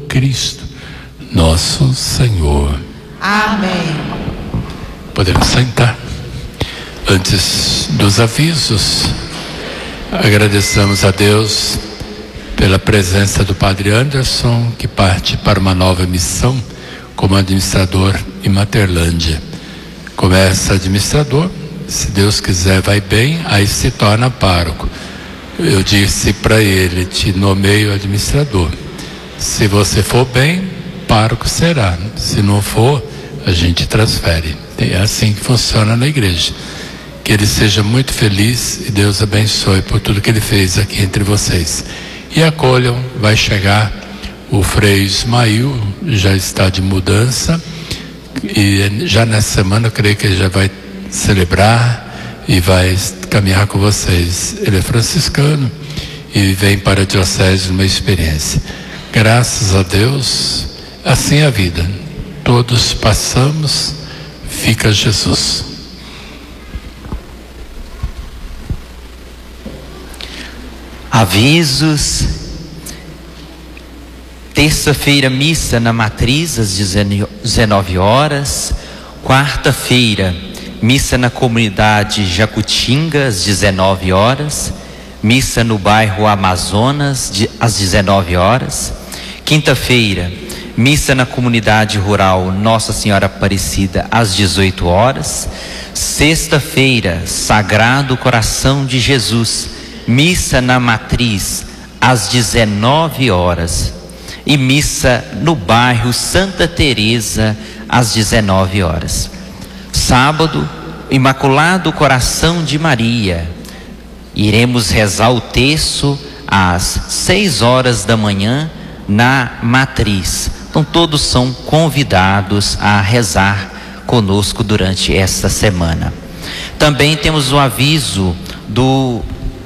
Cristo, nosso Senhor. Amém. Podemos sentar. Antes dos avisos, agradecemos a Deus pela presença do Padre Anderson, que parte para uma nova missão como administrador em Materlândia. Começa administrador, se Deus quiser vai bem, aí se torna pároco. Eu disse para ele: te nomeio administrador. Se você for bem, pároco será. Se não for, a gente transfere. É assim que funciona na igreja. Que ele seja muito feliz e Deus abençoe por tudo que ele fez aqui entre vocês. E acolham, vai chegar o Frei Ismael, já está de mudança, e já nessa semana eu creio que ele já vai celebrar e vai caminhar com vocês. Ele é franciscano e vem para a diocese numa experiência. Graças a Deus, assim é a vida. Todos passamos, fica Jesus. Avisos. Terça-feira, missa na Matriz às 19 horas. Quarta-feira, missa na comunidade Jacutinga às 19 horas. Missa no bairro Amazonas às 19 horas. Quinta-feira, missa na comunidade rural Nossa Senhora Aparecida às 18 horas. Sexta-feira, Sagrado Coração de Jesus, missa na Matriz às 19 horas. E missa no bairro Santa Teresa às 19 horas. Sábado, Imaculado Coração de Maria. Iremos rezar o terço às 6 horas da manhã na Matriz. Então todos são convidados a rezar conosco durante esta semana. Também temos o aviso do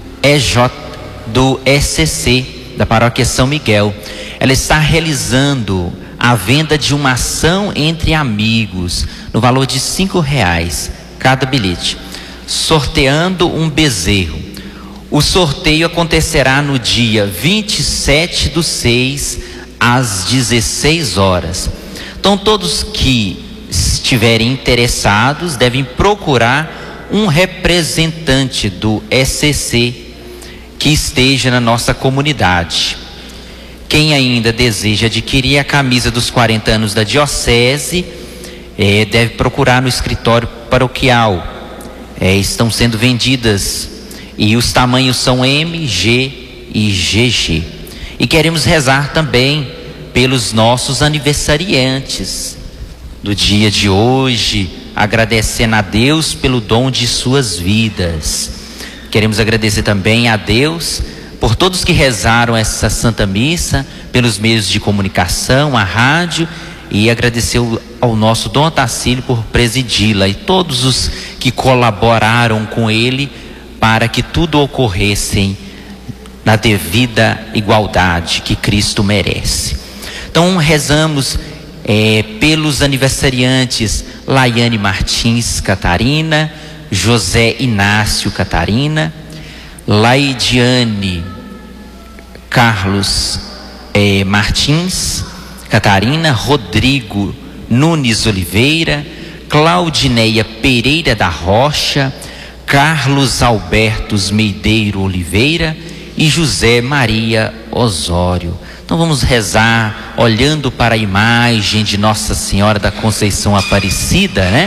ECC, da Paróquia São Miguel. Ela está realizando a venda de uma ação entre amigos, no valor de R$5 cada bilhete, sorteando um bezerro. O sorteio acontecerá no dia 27/6, às 16 horas. Então todos que estiverem interessados devem procurar um representante do ECC que esteja na nossa comunidade. Quem ainda deseja adquirir a camisa dos 40 anos da diocese, deve procurar no escritório paroquial. Estão sendo vendidas e os tamanhos são M, G e GG. E queremos rezar também pelos nossos aniversariantes do dia de hoje, agradecendo a Deus pelo dom de suas vidas. Queremos agradecer também a Deus por todos que rezaram essa Santa Missa, pelos meios de comunicação, a rádio, e agradecer ao nosso Dom Otacílio por presidi-la e todos os que colaboraram com ele para que tudo ocorresse na devida igualdade que Cristo merece. Então rezamos pelos aniversariantes Laiane Martins Catarina, José Inácio Catarina, Laidiane Carlos Martins Catarina, Rodrigo Nunes Oliveira, Claudineia Pereira da Rocha, Carlos Albertos Meideiro Oliveira e José Maria Osório. Então vamos rezar olhando para a imagem de Nossa Senhora da Conceição Aparecida, né?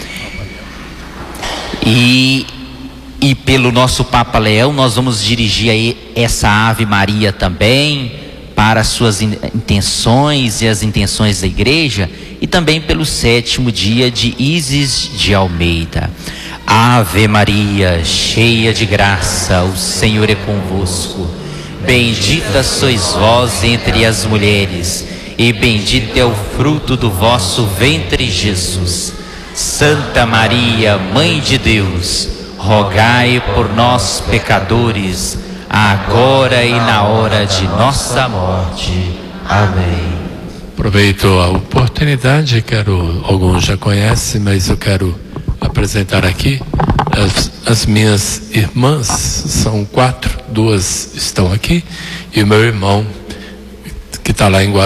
E pelo nosso Papa Leão, nós vamos dirigir aí essa Ave Maria também para as suas intenções e as intenções da igreja, e também pelo 7º dia de Isis de Almeida. Ave Maria, cheia de graça, o Senhor é convosco. Bendita sois vós entre as mulheres, e bendito é o fruto do vosso ventre, Jesus. Santa Maria, Mãe de Deus, rogai por nós, pecadores, agora e na hora de nossa morte. Amém. Aproveito a oportunidade, alguns já conhecem, mas eu quero apresentar aqui as minhas irmãs. São 4, 2 estão aqui, e o meu irmão que está lá em